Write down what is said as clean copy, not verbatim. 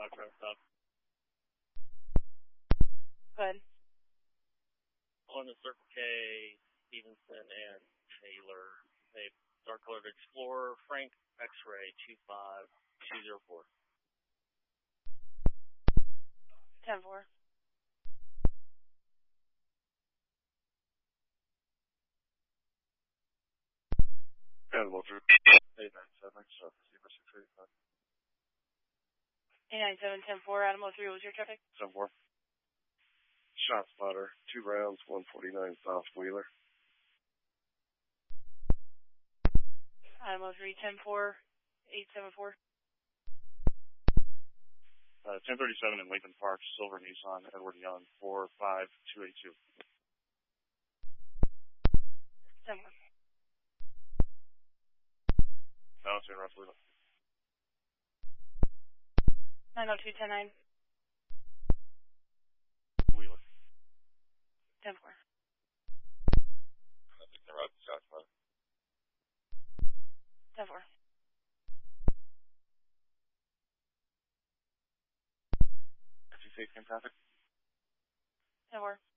Stop. Go ahead. On the Circle K, Stevenson and Taylor. They dark colored Explorer, Frank X-Ray 25204. 10-4. Animal Drew. 897, 0685. 897, 10-4, Animal 3, what was your traffic? 10-4. Shot spotter, 2 rounds, 149 South Wheeler. Animal 3, 10-4, 874. 1037 in Lincoln Park, Silver Nissan, Edward Young, 45282. 10-4. Mountain, roughly. 902, 10-9. Wheeler. 10-4. Nothing, the route, shot spotter. 10-4. Safety and traffic. 10-4.